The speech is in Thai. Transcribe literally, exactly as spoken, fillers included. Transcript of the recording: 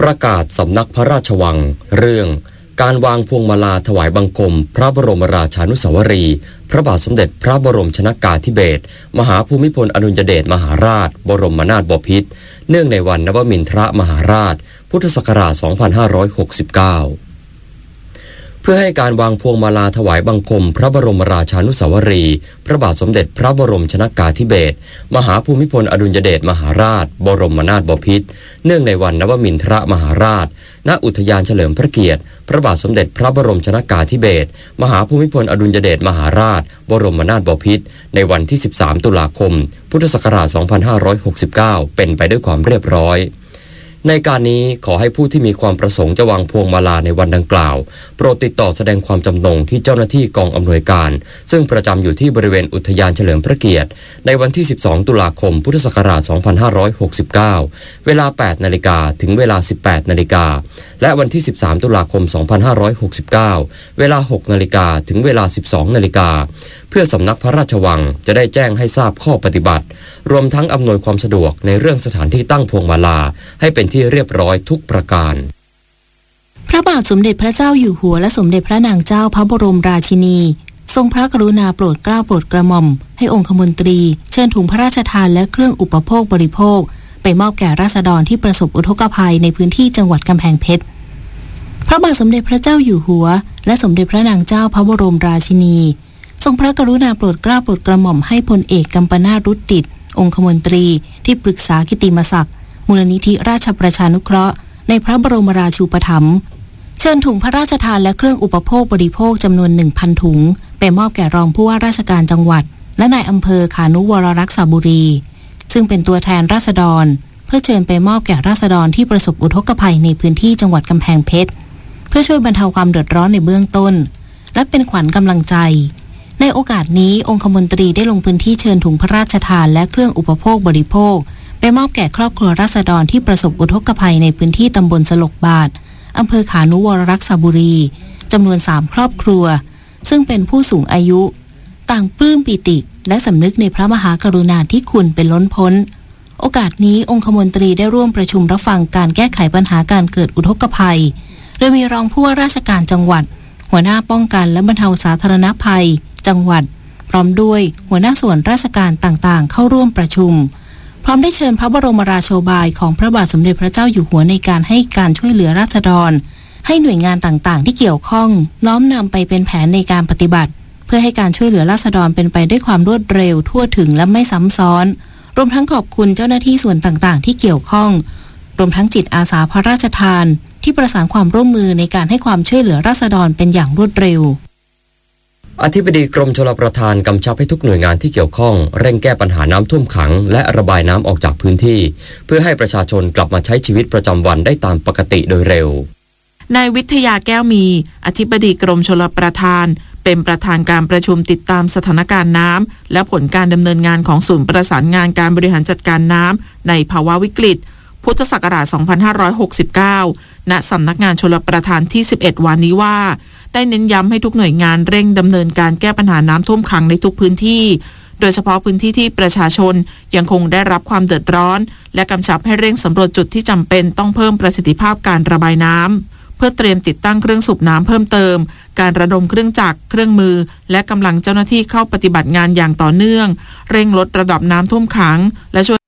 ประกาศสำนักพระราชวังเรื่องการวางพวงมาลาถวายบังคมพระบรมราชานุสาวรีย์พระบาทสมเด็จพระบรมชนกาธิเบศรมหาภูมิพลอดุลยเดชมหาราชบรมนาถบพิตรเนื่องในวันนวมินทรมหาราชพุทธศักราช สองพันห้าร้อยหกสิบเก้า เพื่อให้การวางพวงมาลาถวายบังคมพระบรมราชานุสาวรีย์พระบาทสมเด็จพระบรมชนกาธิเบศรมหาภูมิพลอดุลยเดชมหาราชบรมนาถบพิตรเนื่องในวันนวมินทรมหาราชณอุทยานเฉลิมพระเกียรติพระบาทสมเด็จพระบรมชนกาธิเบศรมหาภูมิพลอดุลยเดชมหาราชบรมนาถบพิตรในวันที่สิบสามตุลาคมพุทธศักราช สองพันห้าร้อยหกสิบเก้า เป็นไปด้วยความเรียบร้อยในการนี้ขอให้ผู้ที่มีความประสงค์จะวางพวงมาลาในวันดังกล่าวโปรดติดต่อแสดงความจำนงที่เจ้าหน้าที่กองอำนวยการซึ่งประจำอยู่ที่บริเวณอุทยานเฉลิมพระเกียรติในวันที่สิบสองตุลาคมพุทธศักราช สองพันห้าร้อยหกสิบเก้า เวลา แปดนาฬิกา ถึงเวลา สิบแปดนาฬิกาและวันที่สิบสามตุลาคม สองพันห้าร้อยหกสิบเก้า เวลา หกนาฬิกา ถึงเวลา สิบสองนาฬิกาเพื่อสำนักพระราชวังจะได้แจ้งให้ทราบข้อปฏิบัติรวมทั้งอำนวยความสะดวกในเรื่องสถานที่ตั้งพวงมาลาให้เป็นที่เรียบร้อยทุกประการพระบาทสมเด็จพระเจ้าอยู่หัวและสมเด็จพระนางเจ้าพระบรมราชินีทรงพระกรุณาโปรดเกล้าโปรดกระหม่อมให้องคมนตรีเชิญถุงพระราชทานและเครื่องอุปโภคบริโภคไปมอบแก่ราษฎรที่ประสบอุทกภัยในพื้นที่จังหวัดกำแพงเพชรพระบาทสมเด็จพระเจ้าอยู่หัวและสมเด็จพระนางเจ้าพระบรมราชินีทรงพระกรุณาโปรดเกล้าโปรดกระหม่อมให้พลเอกกัมปนาท รุตติองคมนตรีที่ปรึกษากิตติมศักดิ์มูลนิธิราชประชานุเคราะห์ในพระบรมราชูปถัมภ์เชิญถุงพระราชทานและเครื่องอุปโภคบริโภคจำนวน หนึ่งพัน ถุงไปมอบแก่รองผู้ว่าราชการจังหวัดและนายอำเภอขานุวรรักษาบุรีซึ่งเป็นตัวแทนราษฎรเพื่อเชิญไปมอบแก่ราษฎรที่ประสบอุทกภัยในพื้นที่จังหวัดกำแพงเพชรเพื่อช่วยบรรเทาความเดือดร้อนในเบื้องต้นและเป็นขวัญกำลังใจในโอกาสนี้องคมนตรีได้ลงพื้นที่เชิญถุงพระราชทานและเครื่องอุปโภคบริโภคไปมอบแก่ครอบครัวราษฎรที่ประสบอุทกภัยในพื้นที่ตำบลสลกบาทอำเภอขานุวรรักษาบุรีจำนวนสามครอบครัวซึ่งเป็นผู้สูงอายุต่างปลื้มปิติและสำนึกในพระมหากรุณาธิคุณเป็นล้นพ้นโอกาสนี้องคมนตรีได้ร่วมประชุมรับฟังการแก้ไขปัญหาการเกิดอุทกภัยโดยมีรองผู้ว่าราชการจังหวัดหัวหน้าป้องกันและบรรเทาสาธารณภัยจังหวัดพร้อมด้วยหัวหน้าส่วนราชการต่างๆเข้าร่วมประชุมพร้อมได้เชิญพระบรมราโชบายของพระบาทสมเด็จพระเจ้าอยู่หัวในการให้การช่วยเหลือราษฎรให้หน่วยงานต่างๆที่เกี่ยวข้องน้อมนำไปเป็นแผนในการปฏิบัติเพื่อให้การช่วยเหลือราษฎรเป็นไปด้วยความรวดเร็วทั่วถึงและไม่ซ้ำซ้อนรวมทั้งขอบคุณเจ้าหน้าที่ส่วนต่างๆที่เกี่ยวข้องรวมทั้งจิตอาสาพระราชทานที่ประสานความร่วมมือในการให้ความช่วยเหลือราษฎรเป็นอย่างรวดเร็วอธิบดีกรมชลประทานกำชับให้ทุกหน่วยงานที่เกี่ยวข้องเร่งแก้ปัญหาน้ำท่วมขังและระบายน้ำออกจากพื้นที่เพื่อให้ประชาชนกลับมาใช้ชีวิตประจำวันได้ตามปกติโดยเร็วนายวิทยาแก้วมีอธิบดีกรมชลประทานเป็นประธานการประชุมติดตามสถานการณ์น้ำและผลการดำเนินงานของศูนย์ประสานงานการบริหารจัดการน้ำในภาวะวิกฤตพุทธศักราช สองพันห้าร้อยหกสิบเก้า ณ สำนักงานชลประทานที่ สิบเอ็ด วันนี้ว่าได้เน้นย้ำให้ทุกหน่วยงานเร่งดำเนินการแก้ปัญหาน้ำท่วมขังในทุกพื้นที่โดยเฉพาะพื้นที่ที่ประชาชนยังคงได้รับความเดือดร้อนและกำชับให้เร่งสำรวจจุดที่จำเป็นต้องเพิ่มประสิทธิภาพการระบายน้ำเพื่อเตรียมติดตั้งเครื่องสูบน้ำเพิ่มเติมการระดมเครื่องจักรเครื่องมือและกำลังเจ้าหน้าที่เข้าปฏิบัติงานอย่างต่อเนื่องเร่งลดระดับน้ำท่วมขังและช่วย